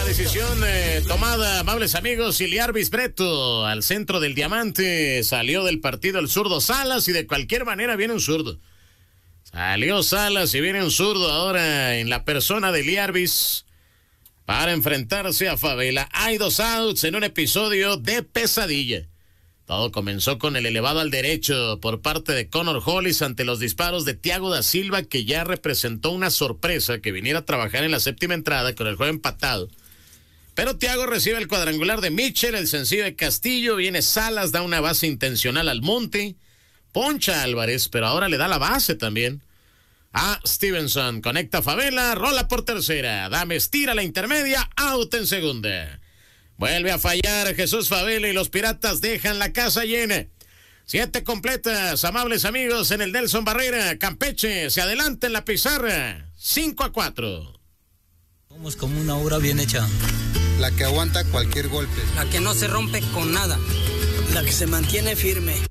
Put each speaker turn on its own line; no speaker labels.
decisión tomada, amables amigos. Iliarbis Breto al centro del diamante. Salió del partido el zurdo Salas y de cualquier manera viene un zurdo. Salió Salas y viene un zurdo ahora en la persona de Iliarbis para enfrentarse a Favela. Hay 2 outs en un episodio de pesadilla. Todo comenzó con el elevado al derecho por parte de Connor Hollis ante los disparos de Thiago da Silva, que ya representó una sorpresa que viniera a trabajar en la séptima entrada con el juego empatado. Pero Thiago recibe el cuadrangular de Mitchell, el sencillo de Castillo, viene Salas, da una base intencional al monte, poncha a Álvarez, pero ahora le da la base también a Stevenson, conecta Favela, rola por tercera, Dames tira la intermedia, out en segunda. Vuelve a fallar Jesús Favela y los Piratas dejan la casa llena. 7 completas, amables amigos, en el Nelson Barrera. Campeche se adelanta en la pizarra. 5-4.
Somos como una obra bien hecha.
La que aguanta cualquier golpe.
La que no se rompe con nada.
La que se mantiene firme.